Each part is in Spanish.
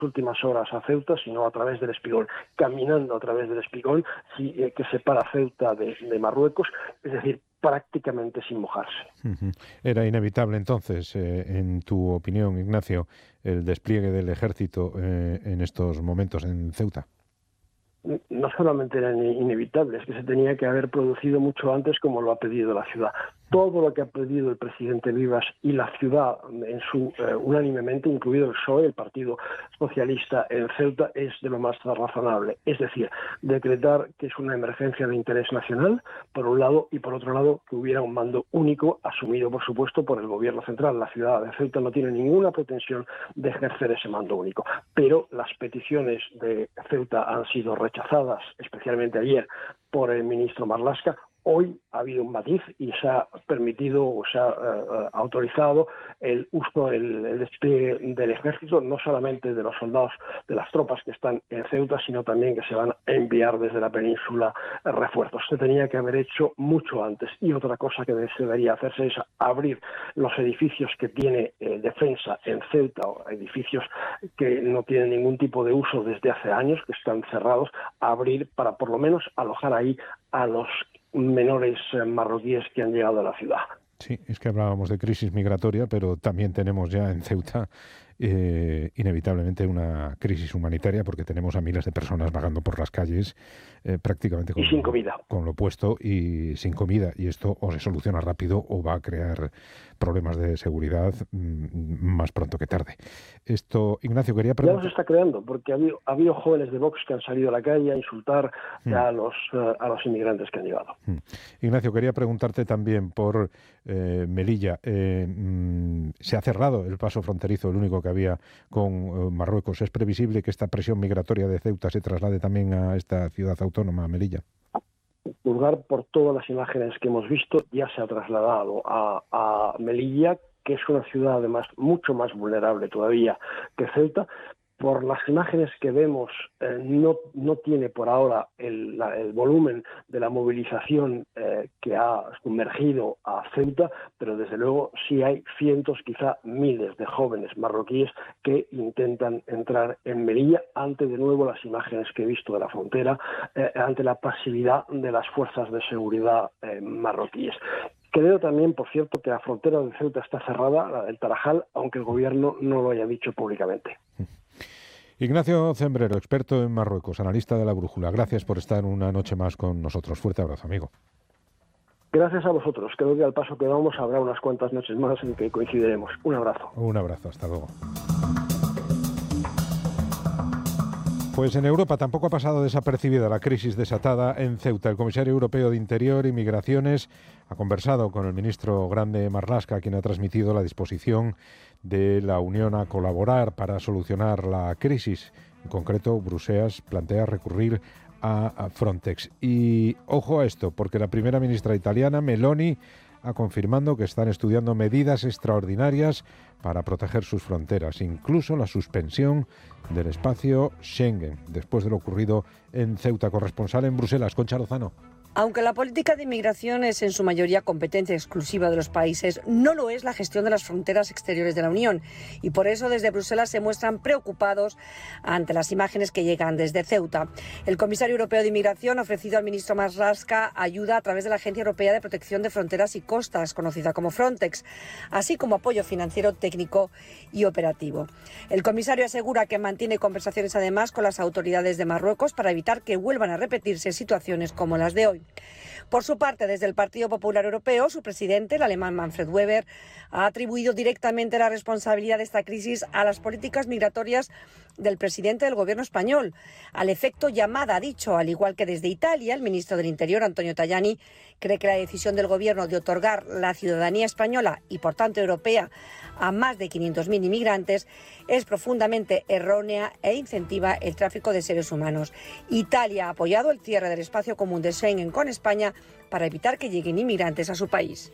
últimas horas a Ceuta, sino a través del Espigón, caminando a través del Espigón, que separa Ceuta de Marruecos, es decir, prácticamente sin mojarse. Era inevitable entonces, en tu opinión, Ignacio, el despliegue del ejército en estos momentos en Ceuta. No solamente era inevitable, es que se tenía que haber producido mucho antes, como lo ha pedido la ciudad. Todo lo que ha pedido el presidente Vivas y la ciudad unánimemente, incluido el PSOE, el Partido Socialista en Ceuta, es de lo más razonable. Es decir, decretar que es una emergencia de interés nacional, por un lado, y por otro lado, que hubiera un mando único, asumido, por supuesto, por el gobierno central. La ciudad de Ceuta no tiene ninguna pretensión de ejercer ese mando único. Pero las peticiones de Ceuta han sido rechazadas, especialmente ayer, por el ministro Marlaska. Hoy ha habido un matiz y se ha permitido o se ha autorizado el uso, el despliegue del ejército, no solamente de los soldados, de las tropas que están en Ceuta, sino también que se van a enviar desde la península refuerzos. Se tenía que haber hecho mucho antes. Y otra cosa que debería hacerse es abrir los edificios que tiene defensa en Ceuta, o edificios que no tienen ningún tipo de uso desde hace años, que están cerrados, abrir para por lo menos alojar ahí a los menores marroquíes que han llegado a la ciudad. Sí, es que hablábamos de crisis migratoria, pero también tenemos ya en Ceuta inevitablemente una crisis humanitaria, porque tenemos a miles de personas vagando por las calles prácticamente y sin comida, con lo puesto y sin comida, y esto o se soluciona rápido o va a crear problemas de seguridad más pronto que tarde. Esto, Ignacio, quería preguntar... Ya los está creando, porque ha habido jóvenes de Vox que han salido a la calle a insultar a los inmigrantes que han llegado. Ignacio, quería preguntarte también por Melilla. Se ha cerrado el paso fronterizo, el único que había con Marruecos. ¿Es previsible que esta presión migratoria de Ceuta se traslade también a esta ciudad autónoma, Melilla? Juzgar por todas las imágenes que hemos visto, ya se ha trasladado a Melilla, que es una ciudad además mucho más vulnerable todavía que Ceuta. Por las imágenes que vemos, no tiene por ahora el volumen de la movilización que ha sumergido a Ceuta, pero desde luego sí hay cientos, quizá miles de jóvenes marroquíes que intentan entrar en Melilla ante de nuevo las imágenes que he visto de la frontera, ante la pasividad de las fuerzas de seguridad marroquíes. Creo también, por cierto, que la frontera de Ceuta está cerrada, la del Tarajal, aunque el gobierno no lo haya dicho públicamente. Ignacio Zembrero, experto en Marruecos, analista de La Brújula. Gracias por estar una noche más con nosotros. Fuerte abrazo, amigo. Gracias a vosotros. Creo que al paso que vamos habrá unas cuantas noches más en que coincidiremos. Un abrazo. Un abrazo. Hasta luego. Pues en Europa tampoco ha pasado desapercibida la crisis desatada en Ceuta. El comisario europeo de Interior y Migraciones ha conversado con el ministro Grande Marlaska, quien ha transmitido la disposición de la Unión a colaborar para solucionar la crisis. En concreto, Bruselas plantea recurrir a Frontex. Y ojo a esto, porque la primera ministra italiana, Meloni, ha confirmado que están estudiando medidas extraordinarias para proteger sus fronteras, incluso la suspensión del espacio Schengen, después de lo ocurrido en Ceuta. Corresponsal en Bruselas, Concha Lozano. Aunque la política de inmigración es en su mayoría competencia exclusiva de los países, no lo es la gestión de las fronteras exteriores de la Unión. Y por eso desde Bruselas se muestran preocupados ante las imágenes que llegan desde Ceuta. El comisario europeo de Inmigración ha ofrecido al ministro Marlaska ayuda a través de la Agencia Europea de Protección de Fronteras y Costas, conocida como Frontex, así como apoyo financiero, técnico y operativo. El comisario asegura que mantiene conversaciones además con las autoridades de Marruecos para evitar que vuelvan a repetirse situaciones como las de hoy. Por su parte, desde el Partido Popular Europeo, su presidente, el alemán Manfred Weber, ha atribuido directamente la responsabilidad de esta crisis a las políticas migratorias del presidente del gobierno español. Al efecto llamada, ha dicho, al igual que desde Italia, el ministro del Interior, Antonio Tajani, cree que la decisión del gobierno de otorgar la ciudadanía española y, por tanto, europea a más de 500.000 inmigrantes es profundamente errónea e incentiva el tráfico de seres humanos. Italia ha apoyado el cierre del espacio común de Schengen con España para evitar que lleguen inmigrantes a su país.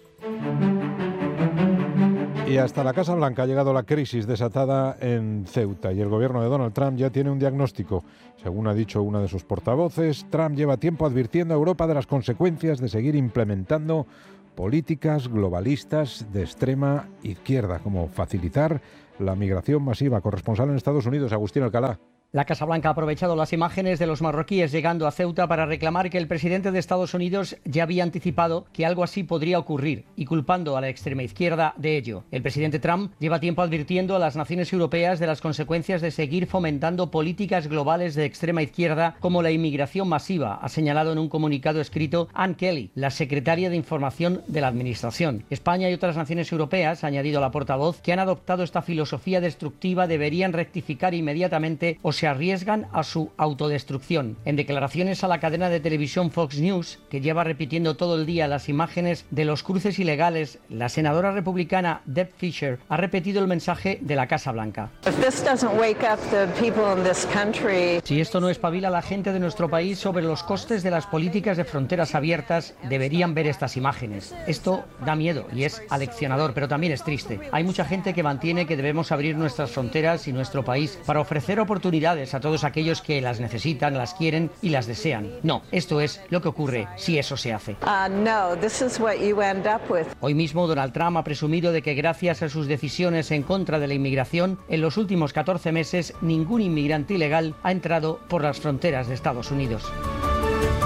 Y hasta la Casa Blanca ha llegado la crisis desatada en Ceuta y el gobierno de Donald Trump ya tiene un diagnóstico. Según ha dicho una de sus portavoces, Trump lleva tiempo advirtiendo a Europa de las consecuencias de seguir implementando políticas globalistas de extrema izquierda, como facilitar la migración masiva. Corresponsal en Estados Unidos, Agustín Alcalá. La Casa Blanca ha aprovechado las imágenes de los marroquíes llegando a Ceuta para reclamar que el presidente de Estados Unidos ya había anticipado que algo así podría ocurrir y culpando a la extrema izquierda de ello. El presidente Trump lleva tiempo advirtiendo a las naciones europeas de las consecuencias de seguir fomentando políticas globales de extrema izquierda como la inmigración masiva, ha señalado en un comunicado escrito Ann Kelly, la secretaria de Información de la Administración. España y otras naciones europeas, ha añadido la portavoz, que han adoptado esta filosofía destructiva deberían rectificar inmediatamente o se arriesgan a su autodestrucción. En declaraciones a la cadena de televisión Fox News, que lleva repitiendo todo el día las imágenes de los cruces ilegales, la senadora republicana Deb Fischer ha repetido el mensaje de la Casa Blanca. Si esto no espabila a la gente de nuestro país sobre los costes de las políticas de fronteras abiertas, deberían ver estas imágenes. Esto da miedo y es aleccionador, pero también es triste. Hay mucha gente que mantiene que debemos abrir nuestras fronteras y nuestro país para ofrecer oportunidades a todos aquellos que las necesitan, las quieren y las desean. No, esto es lo que ocurre si eso se hace. Hoy mismo Donald Trump ha presumido de que gracias a sus decisiones en contra de la inmigración, en los últimos 14 meses ningún inmigrante ilegal ha entrado por las fronteras de Estados Unidos.